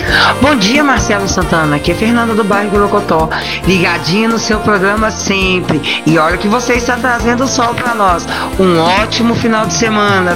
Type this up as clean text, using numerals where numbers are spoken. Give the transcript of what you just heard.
Bom dia, Marcelo Santana. Aqui é Fernanda do bairro Gorocotó, ligadinho no seu programa sempre. E olha que você está trazendo o sol para nós. Um ótimo final de semana.